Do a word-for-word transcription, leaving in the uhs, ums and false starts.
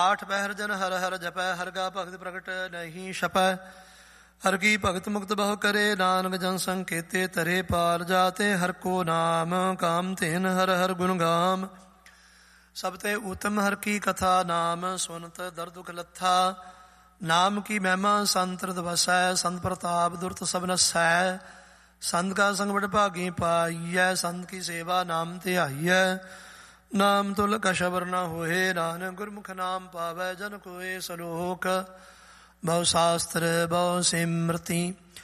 ਆਠ ਪਹਿਰ ਜਨ ਹਰ ਹਰ ਜਪੈ, ਹਰ ਗਾ ਭਗਤ ਪ੍ਰਗਟ ਨਹੀਂ ਛਪੈ। ਹਰ ਕੀ ਭਗਤ ਮੁਕਤ ਬਹੁ ਕਰੇ, ਨਾਨਕ ਜਨ ਸੰਕੇਤੇ ਤਰੇ। ਪਾਰ ਜਾਤੇ ਹਰ ਕੋ ਨਾਮ, ਕਾਮ ਧੇਨ ਹਰ ਹਰ ਗੁਣ ਗਾਮ। ਸਭ ਤੇ ਉਤਮ ਹਰ ਕੀ ਕਥਾ, ਨਾਮ ਸੁਨਤ ਦਰ ਦੁਖ ਲੱਥਾ। ਨਾਮ ਕੀ ਮਹਿਮਾ ਸੰਤ ਹਿਰਦਿ ਵਸੈ, ਸੰਤ ਪ੍ਰਤਾਪ ਦੁਰਤ ਸਭ ਨਸੈ। ਸੰਤ ਕਾ ਸੰਗ ਬੜ ਭਾਗੀ ਪਾਈਐ, ਸੰਤ ਕੀ ਸੇਵਾ ਨਾਮ ਧਿਆਈਐ। ਨਾਮ ਤੁਲ ਕਛ ਅਵਰ ਨ ਹੋਏ, ਨਾਨਕ ਗੁਰਮੁਖ ਨਾਮ ਪਾਵੈ ਜਨ ਕੋਇ। ਸਲੋਕ ਬਹੁ ਸ਼ਾਸਤਰ ਬਹੁ ਸਿਮਰਤੀ,